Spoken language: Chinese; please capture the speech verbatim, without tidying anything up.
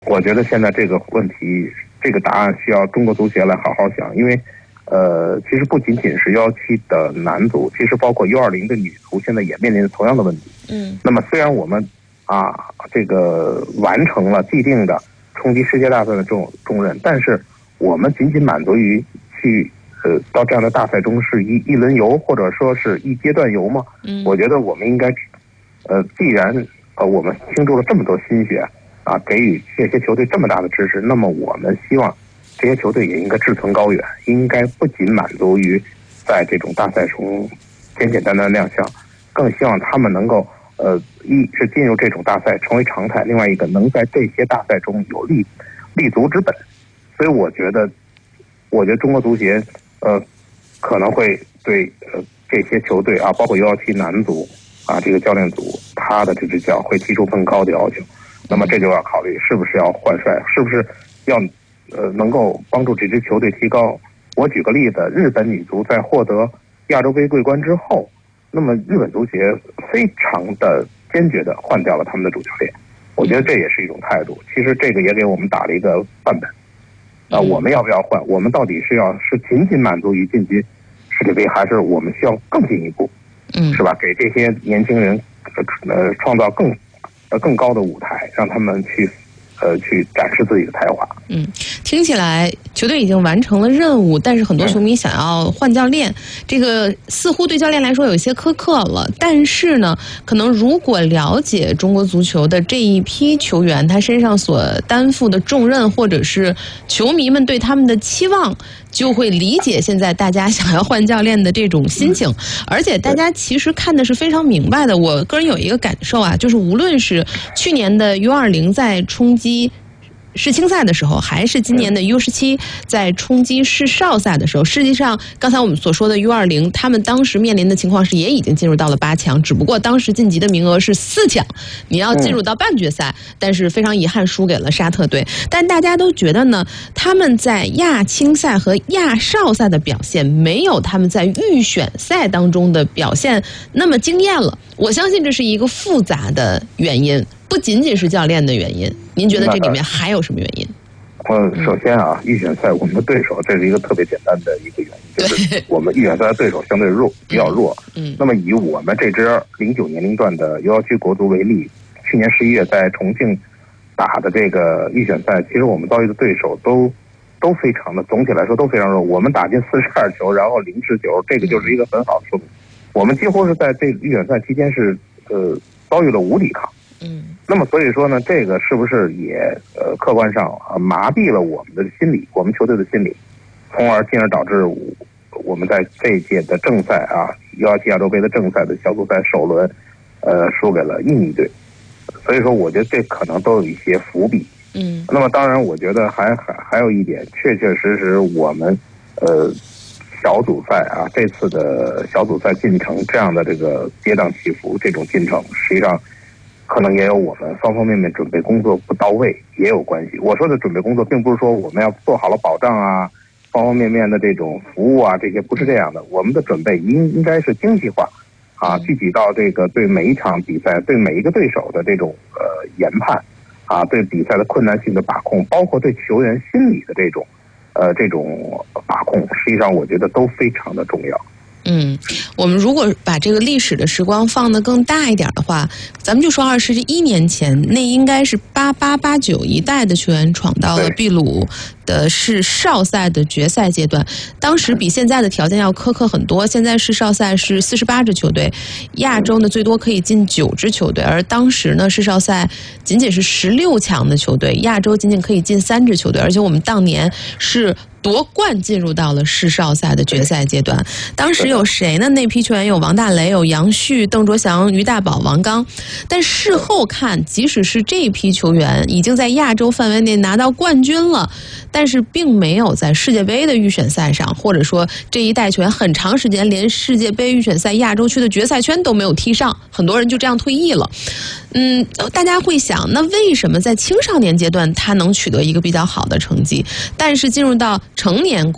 我觉得现在这个问题，这个答案需要中国足协来好好想，因为，呃，其实不仅仅是 U 十七 的男足，其实包括 U 二十 的女足，现在也面临同样的问题。 嗯。 那么虽然我们啊这个完成了既定的冲击世界大赛的重重任，但是我们仅仅满足于去呃到这样的大赛中是一一轮游或者说是一阶段游吗？ 嗯。 我觉得我们应该，呃，既然呃我们倾注了这么多心血。啊，给予这些球队这么大的支持，那么我们希望这些球队也应该志存高远，应该不仅满足于在这种大赛中简简单单亮相，更希望他们能够呃，一是进入这种大赛成为常态，另外一个能在这些大赛中有立立足之本。所以我觉得，我觉得中国足协呃可能会对呃这些球队啊，包括 U 十七 男足啊这个教练组他的这支教会提出更高的要求。那么这就要考虑是不是要换帅，是不是要呃能够帮助这支球队提高。我举个例子，日本女足在获得亚洲杯桂冠之后，那么日本足协非常的坚决的换掉了他们的主教练，我觉得这也是一种态度。其实这个也给我们打了一个范本啊，我们要不要换？我们到底是要是仅仅满足于晋级世界杯，还是我们需要更进一步？ 嗯， 是吧？给这些年轻人呃创造更。呃，更高的舞台，让他们去，呃，去展示自己的才华。 嗯，听起来球队已经完成了任务，但是很多球迷想要换教练，这个似乎对教练来说有一些苛刻了。但是呢，可能如果了解中国足球的这一批球员，他身上所担负的重任，或者是球迷们对他们的期望，就会理解现在大家想要换教练的这种心情。而且大家其实看的是非常明白的。我个人有一个感受啊，就是无论是去年的 U 二十 在冲击世青赛的时候，还是今年的 U 十七 在冲击世少赛的时候，实际上刚才我们所说的 U 二十 他们当时面临的情况是也已经进入到了八强，只不过当时晋级的名额是四强，你要进入到半决赛，但是非常遗憾输给了沙特队。但大家都觉得呢，他们在亚青赛和亚少赛的表现没有他们在预选赛当中的表现那么惊艳了。我相信这是一个复杂的原因，不仅仅是教练的原因。您觉得这里面还有什么原因？ 呃，首先啊，预选赛我们的对手，这是一个特别简单的一个原因，就是我们预选赛的对手相对弱，比较弱。嗯。那么以我们这支零九年龄段的 U 十七 国足为例，去年十一月在重庆打的这个预选赛，其实我们遭遇的对手都都非常的，总体来说都非常弱。我们打进四十二球，然后零失球，这个就是一个很好的说明。我们几乎是在这个预选赛期间是呃遭遇了无抵抗。 嗯， 那么所以说呢，这个是不是也呃客观上啊麻痹了我们的心理，我们球队的心理，从而进而导致我们在这一届的正赛啊 U 十七 亚洲杯的正赛的小组赛首轮，呃输给了印尼队。所以说，我觉得这可能都有一些伏笔。 嗯， 那么当然，我觉得还还还有一点，确确实实我们呃小组赛啊这次的小组赛进程这样的这个跌宕起伏这种进程，实际上。可能也有我们方方面面准备工作不到位也有关系。我说的准备工作，并不是说我们要做好了保障啊，方方面面的这种服务啊，这些不是这样的。我们的准备应应该是精细化，啊，具体到这个对每一场比赛、对每一个对手的这种呃研判，啊，对比赛的困难性的把控，包括对球员心理的这种呃这种把控，实际上我觉得都非常的重要。 嗯，我们如果把这个历史的时光放得更大一点的话，咱们就说二十一年前，那应该是八八八九一代的球员闯到了秘鲁的是少赛的决赛阶段，当时比现在的条件要苛刻很多。现在是少赛是四十八支球队，亚洲呢最多可以进九支球队，而当时呢是少赛仅仅是十六强的球队，亚洲仅仅可以进三支球队，而且我们当年是夺冠进入到了世少赛的决赛阶段。当时有谁呢？那批球员有王大雷、有杨旭、邓卓翔、于大宝、王刚。但事后看，即使是这批球员已经在亚洲范围内拿到冠军了，但是并没有在世界杯的预选赛上，或者说这一代球员很长时间连世界杯预选赛亚洲区的决赛圈都没有踢上，很多人就这样退役了。嗯，大家会想，那为什么在青少年阶段他能取得一个比较好的成绩，但是进入到成年